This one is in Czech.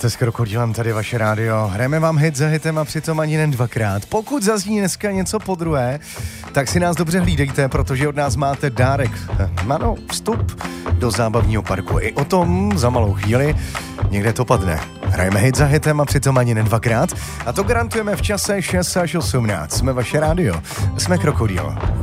Jste s Krokodilem, tady vaše rádio. Hrajeme vám hit za hitem a přitom ani jen dvakrát. Pokud zazní dneska něco podruhé, tak si nás dobře hlídejte, protože od nás máte dárek. Ano, vstup do zábavního parku. I o tom za malou chvíli někde to padne. Hrajeme hit za hitem a přitom ani jen dvakrát. A to garantujeme v čase 6 až 18. Jsme vaše rádio. Jsme Krokodil.